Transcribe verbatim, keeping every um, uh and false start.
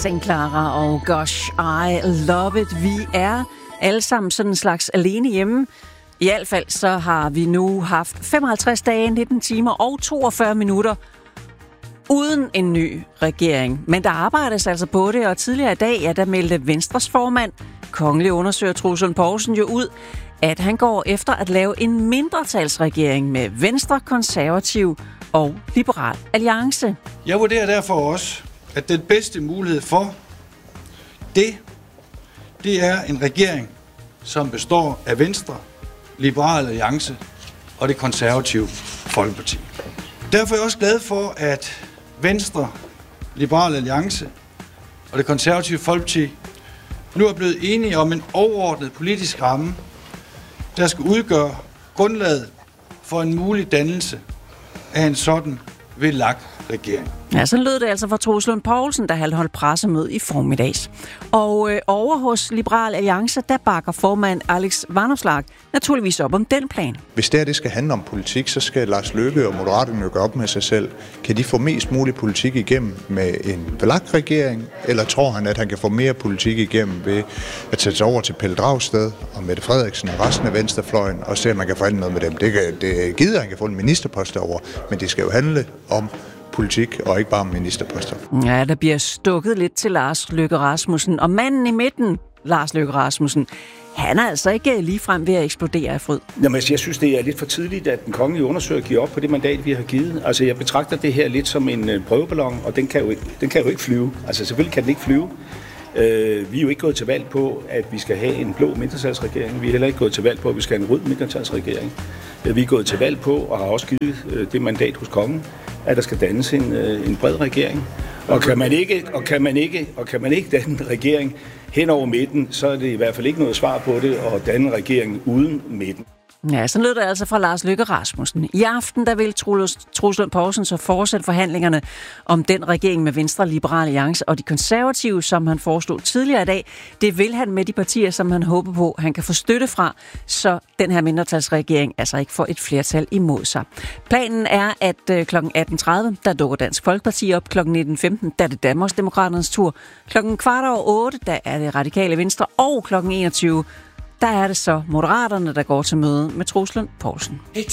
Saint Clara og Gosh, I Love It. Vi er alle sammen sådan en slags alene hjemme. I hvert fald så har vi nu haft femoghalvtreds dage, nitten timer og toogfyrre minutter uden en ny regering. Men der arbejdes altså på det, og tidligere i dag, ja, der meldte Venstres formand, kongelig undersøger Troels Lund Poulsen, jo ud, at han går efter at lave en mindretalsregering med Venstre, Konservativ og Liberal Alliance. Jeg vurderer derfor også, at den bedste mulighed for det, det er en regering, som består af Venstre, Liberal Alliance og det Konservative Folkeparti. Derfor er jeg også glad for, at Venstre, Liberal Alliance og det Konservative Folkeparti nu er blevet enige om en overordnet politisk ramme, der skal udgøre grundlaget for en mulig dannelse af en sådan vedlagt regering. Ja, så lød det altså fra Troels Lund Poulsen, der havde holdt pressemøde i formiddags. Og øh, over hos Liberal Alliance, der bakker formand Alex Vanopslagh naturligvis op om den plan. Hvis det her det skal handle om politik, så skal Lars Løkke og Moderaterne jo gøre op med sig selv. Kan de få mest mulig politik igennem med en belagt regering, eller tror han, at han kan få mere politik igennem ved at tage sig over til Pelle Dragsted og Mette Frederiksen og resten af venstrefløjen, og se, at man kan forhandle noget med dem? Det, kan, det gider han kan få en ministerpost over, men det skal jo handle om politik, og ikke bare om ministerposter. Ja, der bliver stukket lidt til Lars Løkke Rasmussen. Og manden i midten, Lars Løkke Rasmussen, han er altså ikke ligefrem ved at eksplodere af fryd. Jamen, jeg synes, det er lidt for tidligt, at den kongelige undersøger giver op på det mandat, vi har givet. Altså, jeg betragter det her lidt som en prøveballon, og den kan jo ikke, den kan jo ikke flyve. Altså, selvfølgelig kan den ikke flyve. Uh, vi er jo ikke gået til valg på, at vi skal have en blå mindretalsregering. Vi er heller ikke gået til valg på, at vi skal have en rød mindretalsregering. Uh, vi er gået til valg på, og har også givet uh, det mandat hos kongen, at der skal dannes en, uh, en bred regering. Og kan man ikke, og kan man ikke, og kan man ikke danne en regering hen over midten, så er det i hvert fald ikke noget svar på det at danne en regering uden midten. Ja, så lød det altså fra Lars Løkke Rasmussen. I aften der vil Troels Lund Poulsen så fortsætte forhandlingerne om den regering med Venstre, Liberal Alliance og de konservative, som han foreslog tidligere i dag. Det vil han med de partier, som han håber på, han kan få støtte fra, så den her mindretalsregering altså ikke får et flertal imod sig. Planen er, at klokken atten tredive, der dukker Dansk Folkeparti op. Klokken nitten femten, der er det Danmarksdemokraternes tur. Klokken kvart over otte, der er det Radikale Venstre. Og klokken enogtyve, der er det så Moderaterne, der går til møde med Troels Lund Poulsen.